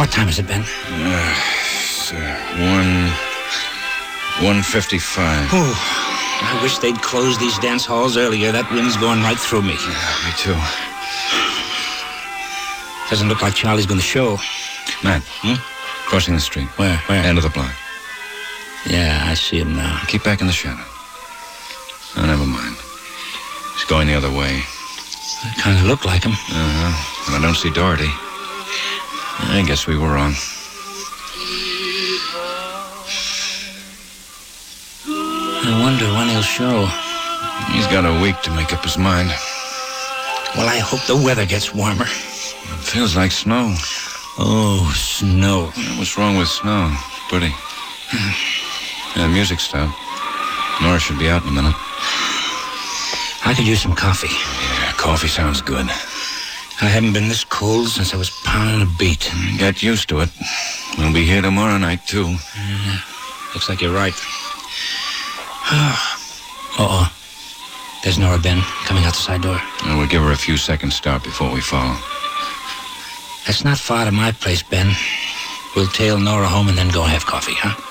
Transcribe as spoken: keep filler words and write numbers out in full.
What time is it, Ben? Uh, it's, uh, one... one fifty-five. Oh, I wish they'd close these dance halls earlier. That wind's going right through me. Yeah, me too. Doesn't look like Charlie's going to show. Matt, Hmm? crossing the street. Where? Where? End of the block. Yeah, I see him now. Keep back in the shadow. Oh, never mind. He's going the other way. Kind of looked like him. Uh-huh. And I don't see Doherty. I guess we were wrong. I wonder when he'll show. He's got a week to make up his mind. Well, I hope the weather gets warmer. It feels like snow. Oh, snow. What's wrong with snow? Pretty. Yeah, the music stopped. Nora should be out in a minute. I could use some coffee. Yeah, coffee sounds good. I haven't been this cold since I was pounding a beat. Get used to it. We'll be here tomorrow night, too. Yeah, looks like you're right. Uh-oh. There's Nora, Ben, coming out the side door. And we'll give her a few seconds start before we follow. That's not far to my place, Ben. We'll tail Nora home and then go have coffee, huh?